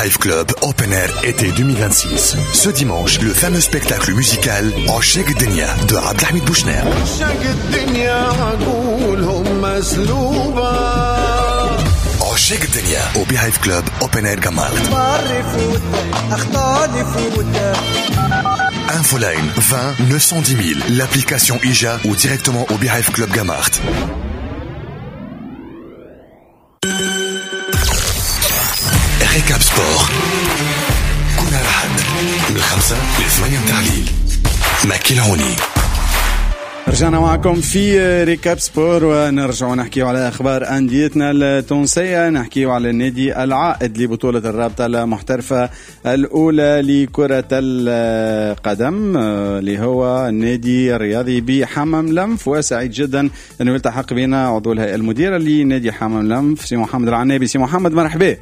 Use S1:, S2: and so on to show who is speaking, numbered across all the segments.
S1: Beehive Club Open Air été 2026. Ce dimanche, le fameux spectacle musical عشاق الدنيا de Abdelhamid Bouchner. عشاق الدنيا au Beehive Club Open Air Gamart. Infoline 20 910 000, l'application IJA ou directement au Beehive Club Gamart. ريكاب سبور كنا رحد من 5 ل 8 متاع ماكي العوني.
S2: رجعنا معكم في ريكاب سبور ونرجع نحكي على أخبار أنديتنا التونسية. نحكي على النادي العائد لبطولة الرابطة المحترفة الأولى لكرة القدم اللي هو النادي الرياضي بحمام لنف، وسعيد جدا أنه يلتحق بنا عضو الهيئة المديرة لنادي حمام لنف سي محمد العنابي. سي محمد مرحبا.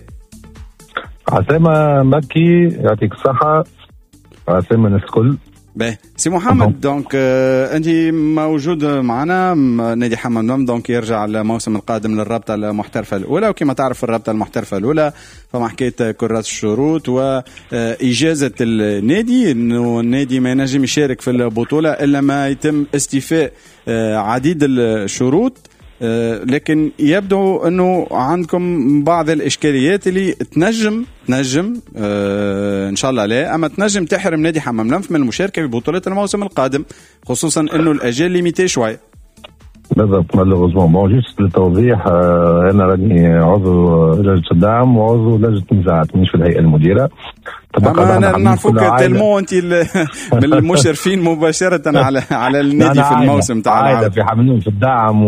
S3: عسلامة مكي، يعطيك الصحة. عسلامة الناس الكل.
S2: سي محمد، دونك انت موجود معنا نادي حمام لنف، دونك يرجع الموسم القادم للرابطة المحترفة الأولى، وكما تعرف الرابطة المحترفة الأولى فما حكاية كرة الشروط وإجازة النادي إنه النادي ما ينجم يشارك في البطولة إلا ما يتم استيفاء عديد الشروط. لكن يبدو أنه عندكم بعض الإشكاليات اللي تنجم إن شاء الله لا، أما تنجم تحرم نادي حمام لنف من المشاركة في بطولة الموسم القادم، خصوصا أنه الأجال ليميتي شوي.
S3: بالضبط، مالوغوزمون جيست للتوضيح، أنا راني عضو لجنة الدعم وعضو لجنة النزاعات، مش في الهيئة المديرة.
S2: أنا نعرفوك تلمو أنت من المشرفين مباشرة على النادي في الموسم تاع
S3: العائلة في حمام في الدعم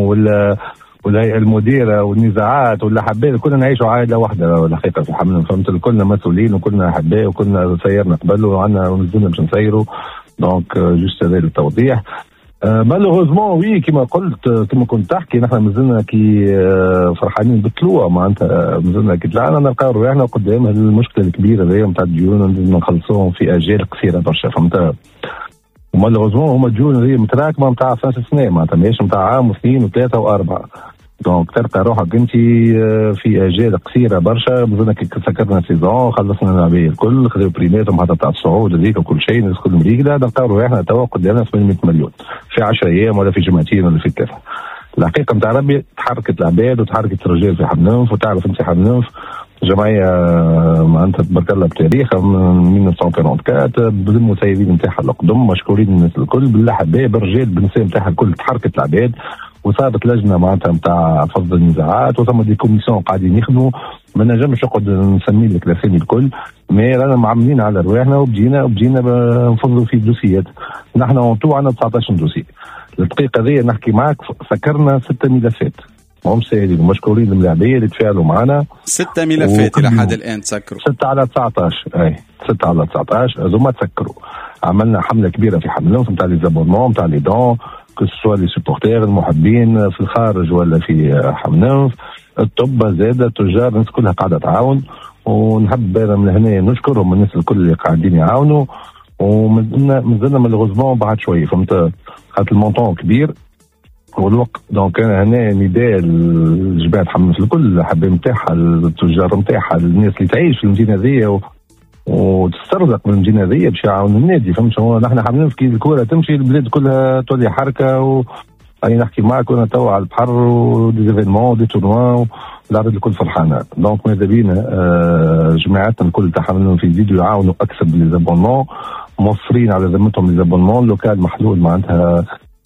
S3: والهيئة المديرة والنزاعات ولا حبايب، كلنا نعيشوا عائلة واحدة الحقيقة في حمام، فهمت؟ كلنا مسؤولين وكلنا أحباء وكلنا سيرنا قبل وعنا ونزلنا باش نسيروا. دونك جوست هذا التوضيح. مالوغوزمون وي كما قلت، كما كنت تحكي، نحن مازلنا كي فرحانين بالطلوع، معناتها مازلنا كي طلعنا نلقاو رواحنا قدام المشكله الكبيره هذه نتاع الديون لازم نخلصوهم في اجال قصيره برشا، فهمت؟ ومالوغوزمون هما الديون هذه متراكمه نتاع 5 سنين، معناتها ماهيش نتاع عام واثنين وثلاثه واربعه. دونك تلقى روحك انت في اجال قصيره برشا. مازلنا كي سكرنا سيزون، خلصنا العبيه الكل، خذوا بريماتهم حتى تاع الصعود هذيك وكل شيء، الناس كل مريقله، نلقاو روحنا توا قدامنا 800 مليون في 10 ايام ولا في جمعتين ولا في ثلاثه. الحقيقه نتاع ربي تحركت العباد وتحركت الرجال في حمام لنف، وتعرف انت حمام لنف جمعيه معناتها تبارك الله بتاريخها من 1944 بالمسيرين نتاعها القدم، مشكورين الناس الكل بالحباب الرجال بالنساء نتاعها الكل، تحركت العباد وصارت لجنه معناتها نتاع فض النزاعات وثم دي كوميسيون قاعدين يخدموا. ما نجمش نقعد نسمي لك الاسامي الكل، مي رانا معاملين على رواحنا وبجينا نفضوا في دوسيات. نحن اونتو عندنا 19 دوسي. الدقيقه هذه نحكي معك سكرنا 6 ملفات، هم ساهلين ومشكورين الملاعبيه اللي تفاعلوا معنا.
S2: 6 ملفات الى حد الان تسكروا
S3: 6 على 19. اي 6 على 19 هذوما تسكروا. عملنا حمله كبيره في حمام لنف نتاع لي زابونمون نتاع لي دون كسوا لي سوبورتير المحبين في الخارج ولا في حمام لنف، الطب زاده التجار، الناس كلها قاعده تعاون، ونحب انا من هنا نشكرهم الناس الكل اللي قاعدين يعاونوا. ومازلنا مالوغوزمون بعد شويه، فهمت؟ خاطر المونطون كبير والوقت. دونك انا هنا نداء الجماعه حمام لنف الكل، الحبايب نتاعها، التجار نتاعها، الناس اللي تعيش في المدينه هذيا وتسترزق من المدينه هذيا باش يعاون النادي، فهمت؟ نحن حمام لنف كي الكره تمشي البلاد كلها تولي حركه أي نحكي معك كنا توا على البحر وديزيفينمون دي تورنوا والعباد الكل فرحانه. دونك ماذا بينا جماعتنا الكل تاع حمام لنف يزيدوا يعاونوا اكثر بالزابونمون، موفرين على ذمتهم الزابونمون لوكال محلول معناتها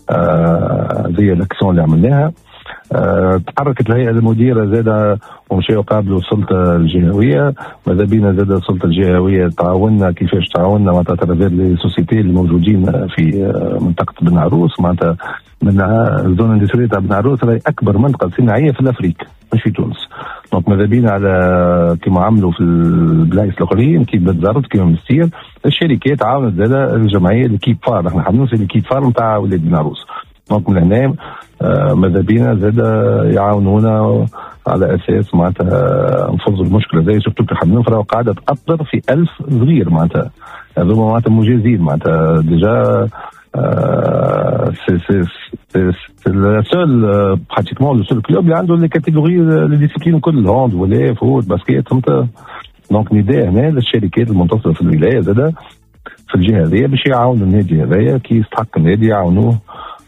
S3: زي الاكسيون اللي عملناها. تحركت الهيئه المديره زاده ومشيوا قابلوا السلطه الجهويه. ماذا بينا زاده السلطه الجهويه تعاوننا كيفاش تعاوننا معناتها ترافير لي سوسيتي اللي موجودين في منطقه بن عروس، معناتها من الزون اندستريال تاع بن عروس راهي اكبر منطقه صناعيه في الافريق مش في تونس. دونك ماذا بينا على كيما عملوا في البلايص الاخرين كي بتزرد كيما مستير، الشركات عاونت زاده الجمعيه لكيب فار، نحن حنوصل لكيب فار نتاع ولاد بن عروس. دونك من هنا ماذا بينا زاد يعاونونا على اساس معناتها نفضوا المشكله زي سورتو في حمام لنف قاعده تاثر في 1000 صغير، معناتها هذوما معناتها مجازين، معناتها ديجا سي لا سول براتيكمون لو سول كلوب اللي عنده لي كاتيجوري لي ديسيبلين كل، هاند ولا فوت باسكيت، فهمت؟ دونك نداء هنا للشركات المنتصره في الولايه زاده في الجهه هذه باش يعاونوا النادي هذايا كي يستحق النادي يعاونوه.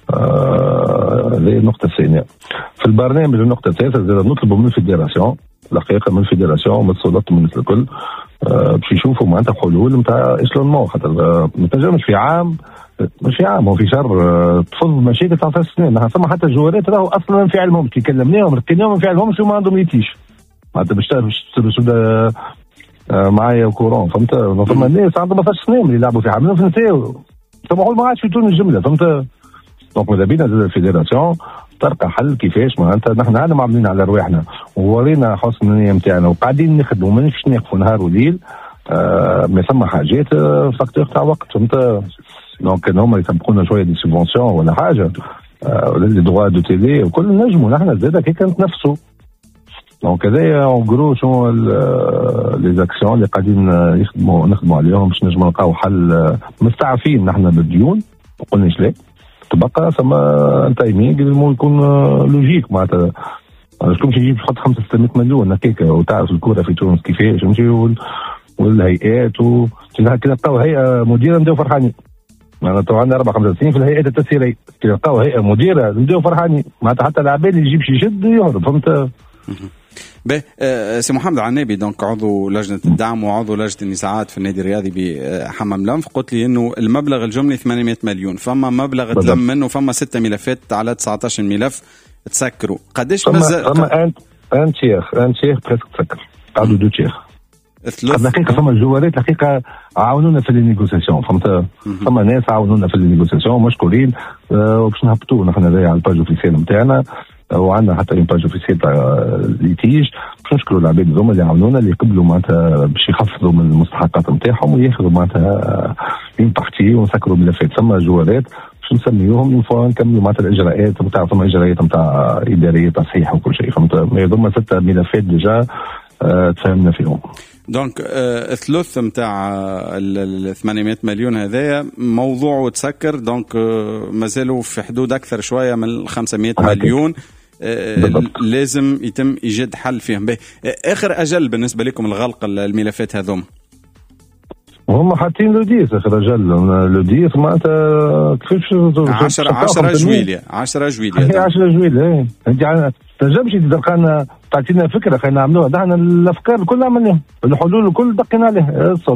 S3: هذه النقطه الثانيه. في البرنامج النقطه الثالثه زاد نطلبوا من الفيدراسيون الحقيقه، من الفيدراسيون ومن السلطات من الكل باش يشوفوا معناتها حلول نتاع ايشلونمون، خاطر ما تنجمش في عام مش في عام وفي شهر تفض مشاكل تاع 3 سنين. نحن ثم حتى جوارات راهو اصلا ما فعلهمش كي كلمناهم ركناهم ما فعلهمش وما عندهم ليتيش معناتها باش ترسل معايا وكورون فهمت. ثم الناس عندهم 13 سنين اللي يلعبوا في حملهم في نساو سمحوا ما عادش يتون الجمله فهمت. دونك ماذا بينا زاد الفيدراسيون تلقى حل كيفاش معناتها نحن عندنا عاملين على رواحنا وورينا حسن النيه نتاعنا وقاعدين نخدموا مانيش نوقفوا نهار وليل. ما ثم حاجات فاكتور تاع وقت فهمت. دونك هما يسبقونا شويه دي سوبونسيون ولا حاجه ولا لي دغوا دو تيلي وكل نجموا نحن زاد كي كنتنافسوا. دونك هذايا اون غرو شنو لي زاكسيون اللي قاعدين نخدموا عليهم باش نجموا نلقاو حل. مستعفين نحن بالديون ما قلناش لا تبقى ثم تايمينغ لازم يكون لوجيك معناتها شكون باش يجيب يحط 500 مليون هكاك وتعرف الكره في تونس كيفاش نمشي والهيئات كي نلقاو هيئه مديره نبداو فرحانين. معناتها عندنا 4-5 سنين في الهيئات التسييريه كي نلقاو هيئه مديره نبداو فرحانين معناتها حتى العباد اللي يجيب شي يشد يهرب فهمت.
S2: باهي سي محمد عنابي دونك عضو لجنه الدعم وعضو لجنه النزاعات في النادي الرياضي بحمام لنف قلت لي انه المبلغ الجملي 800 مليون فما مبلغ تلم منه فما 6 ملفات على 19 ملف تسكروا قداش
S3: فما انت شيخ بريسك تسكر قعدوا دو شيخ الحقيقه فما الجوارات الحقيقه عاونونا في النيغوسياسيون فهمت. فما ناس عاونونا في النيغوسياسيون مشكورين وباش نهبطوا نحن على الباج اوفيسيال نتاعنا وعندنا حتى اون باج اوفيسيال تاع ليتيج باش نشكروا العباد هذوما اللي عاونونا اللي قبلوا معناتها باش يخفضوا من المستحقات نتاعهم وياخذوا معناتها اون بارتي ونسكروا ملفات. ثم جوارات باش نسميوهم نكملوا معناتها الاجراءات نتاع ثم اجراءات نتاع اداريه تصحيح وكل شيء فهمت. هذوما 6 ملفات ديجا تفاهمنا فيهم.
S2: دونك الثلث نتاع ال 800 مليون هذايا موضوع تسكر دونك مازالوا في حدود اكثر شويه من 500 مليون لازم يتم ايجاد حل فيهم. اخر اجل بالنسبه لكم الغلق الملفات هذوم
S3: هم حاطين لو 10 اخر اجل لو 10 معناتها كيفاش
S2: 10 جويلية 10
S3: جويلية انت تنجمش تلقانا تعطينا فكره خلينا نعملوها نحن الافكار كلها عملناها الحلول الكل دقينا عليها